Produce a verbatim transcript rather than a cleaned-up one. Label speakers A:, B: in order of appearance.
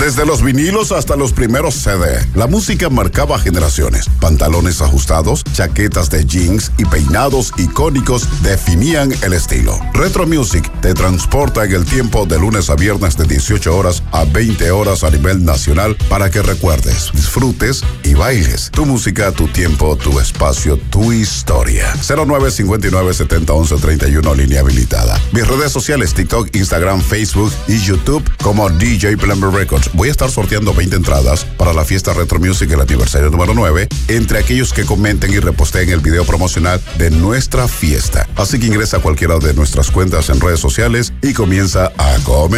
A: Desde los vinilos hasta los primeros C D, la música marcaba generaciones. Pantalones ajustados, chaquetas de jeans y peinados icónicos definían el estilo. Retro Music te transporta en el tiempo de lunes a viernes de dieciocho horas a veinte horas a nivel nacional para que recuerdes, disfrutes y bailes. Tu música, tu tiempo, tu espacio, tu historia. cero nueve cincuenta y nueve setenta once treinta y uno, línea habilitada. Mis redes sociales, TikTok, Instagram, Facebook y YouTube como D J Plumber Records. Voy a estar sorteando veinte entradas para la fiesta Retro Music, el aniversario número nueve, entre aquellos que comenten y reposteen el video promocional de nuestra fiesta. Así que ingresa a cualquiera de nuestras cuentas en redes sociales y comienza a comer.